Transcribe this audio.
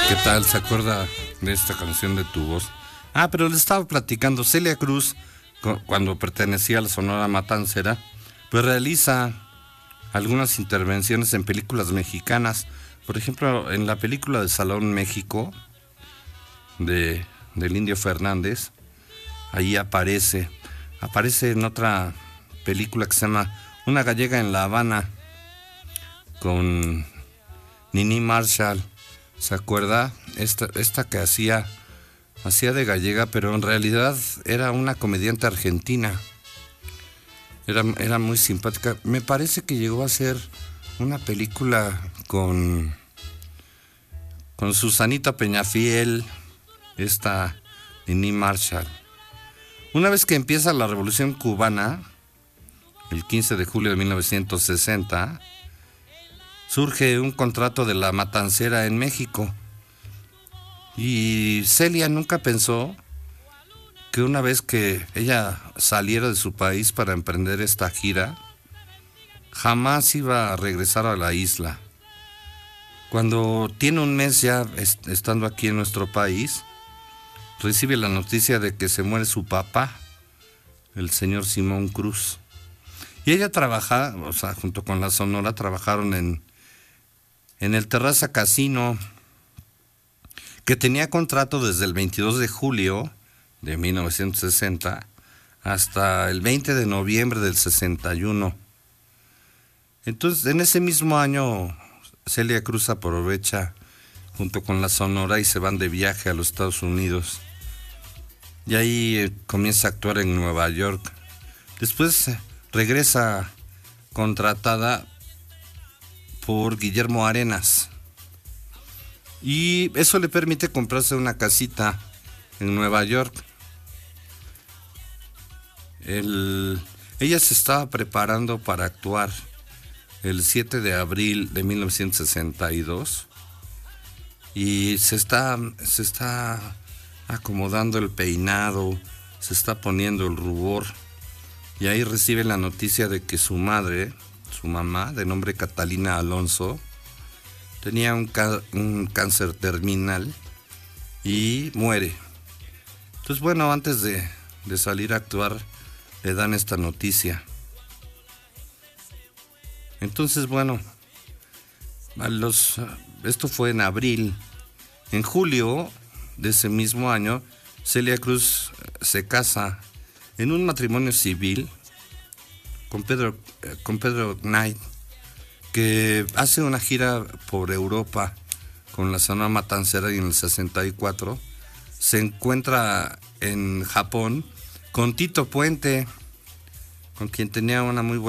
¿Qué tal? ¿Se acuerda de esta canción de Tu Voz? Ah, pero le estaba platicando. Celia Cruz, cuando pertenecía a la Sonora Matancera, pues realiza algunas intervenciones en películas mexicanas. Por ejemplo, en la película de Salón México, del Indio Fernández, ahí aparece en otra película que se llama Una gallega en La Habana, con Nini Marshall. ¿Se acuerda? Esta que hacía de gallega, pero en realidad era una comediante argentina. Era muy simpática. Me parece que llegó a ser una película con Susanita Peñafiel, esta Nini Marshall. Una vez que empieza la Revolución Cubana, el 15 de julio de 1960, surge un contrato de la Matancera en México. Y Celia nunca pensó que una vez que ella saliera de su país para emprender esta gira, jamás iba a regresar a la isla. Cuando tiene un mes ya estando aquí en nuestro país, recibe la noticia de que se muere su papá, el señor Simón Cruz. Y ella trabaja, junto con la Sonora, trabajaron en el Terraza Casino, que tenía contrato desde el 22 de julio de 1960 hasta el 20 de noviembre del 61. Entonces, en ese mismo año, Celia Cruz aprovecha junto con la Sonora y se van de viaje a los Estados Unidos. Y ahí comienza a actuar en Nueva York. Después regresa contratada por Guillermo Arenas. Y eso le permite comprarse una casita en Nueva York. Ella se estaba preparando para actuar el 7 de abril de 1962 y se está acomodando el peinado, se está poniendo el rubor, y ahí recibe la noticia de que su mamá, de nombre Catalina Alonso, tenía un cáncer terminal y muere. Entonces, bueno, antes de salir a actuar, le dan esta noticia. Entonces, bueno, esto fue en abril. En julio de ese mismo año, Celia Cruz se casa en un matrimonio civil con Pedro Knight, que hace una gira por Europa con la Sonora Matancera, y en el 64 se encuentra en Japón con Tito Puente, con quien tenía una muy buena